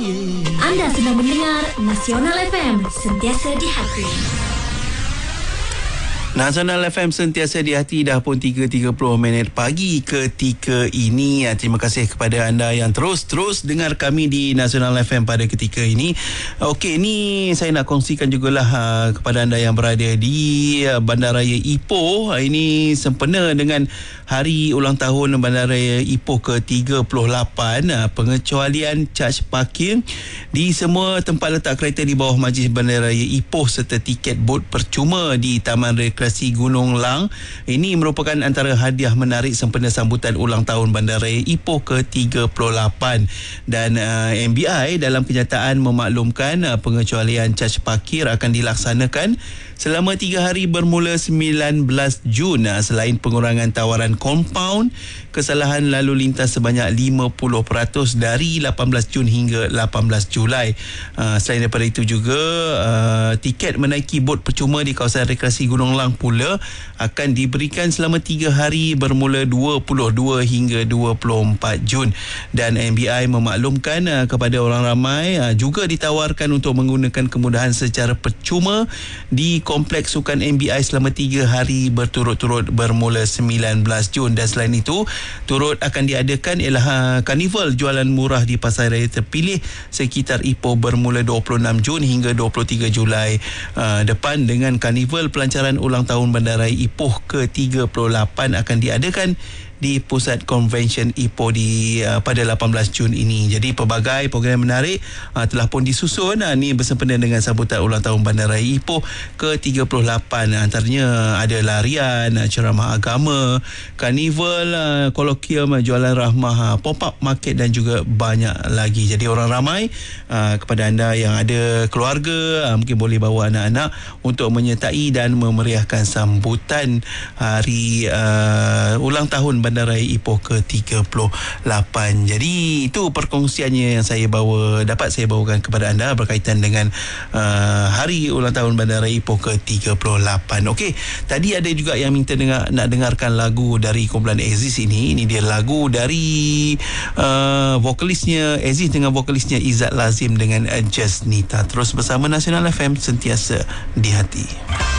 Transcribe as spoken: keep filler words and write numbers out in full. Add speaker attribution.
Speaker 1: Anda sedang mendengar Nasional F M, sentiasa di hati.
Speaker 2: Nasional F M sentiasa di hati, dah pun tiga tiga puluh minit pagi ketika ini. Terima kasih kepada anda yang terus-terus dengar kami di Nasional F M pada ketika ini. Okey, ni saya nak kongsikan jugalah uh, kepada anda yang berada di uh, Bandaraya Ipoh. Ini sempena dengan hari ulang tahun Bandaraya Ipoh ke tiga puluh lapan. Uh, pengecualian caj parkir di semua tempat letak kereta di bawah Majlis Bandaraya Ipoh serta tiket bot percuma di Taman Rekreasi Gunung Lang. Ini merupakan antara hadiah menarik sempena sambutan ulang tahun Bandaraya Ipoh ke tiga puluh lapan. Dan uh, M B I dalam kenyataan memaklumkan uh, pengecualian caj parkir akan dilaksanakan selama tiga hari bermula sembilan belas Jun. Uh, selain pengurangan tawaran kompaun, kesalahan lalu lintas sebanyak lima puluh peratus dari lapan belas Jun hingga lapan belas Julai. Uh, selain daripada itu juga, uh, tiket menaiki bot percuma di kawasan rekreasi Gunung Lang pula akan diberikan selama tiga hari bermula dua puluh dua hingga dua puluh empat Jun. Dan M B I memaklumkan uh, kepada orang ramai uh, juga ditawarkan untuk menggunakan kemudahan secara percuma di Kompleks Sukan M B I selama tiga hari berturut-turut bermula sembilan belas Jun. Dan selain itu, turut akan diadakan ialah uh, karnival jualan murah di pasar raya terpilih sekitar Ipoh bermula dua puluh enam Jun hingga dua puluh tiga Julai uh, depan, dengan karnival pelancaran ulang tahun Bandaraya Ipoh ke tiga puluh lapan akan diadakan di Pusat Konvensyen Ipoh di uh, pada lapan belas Jun ini. Jadi pelbagai program menarik uh, telah pun disusun uh, ni bersempena dengan sambutan ulang tahun Bandaraya Ipoh ke tiga puluh lapan. Antaranya ada larian, uh, ceramah agama, karnival, uh, kolokium, uh, jualan rahmah, uh, pop-up market dan juga banyak lagi. Jadi orang ramai, uh, kepada anda yang ada keluarga, uh, mungkin boleh bawa anak-anak untuk menyertai dan memeriahkan sambutan hari uh, ulang tahun Bandaraya Ipoh ke tiga puluh lapan. Jadi itu perkongsiannya yang saya bawa, dapat saya bawakan kepada anda berkaitan dengan uh, hari ulang tahun Bandaraya Ipoh ke tiga puluh lapan. Okey, tadi ada juga yang minta dengar, nak dengarkan lagu dari kumpulan Aziz ini. Ini dia lagu dari uh, vokalisnya Aziz dengan vokalisnya Izzat Lazim dengan Just Nita. Terus bersama Nasional F M, sentiasa di hati.